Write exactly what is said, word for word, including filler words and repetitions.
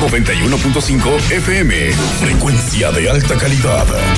noventa y uno punto cinco F M. Frecuencia de alta calidad.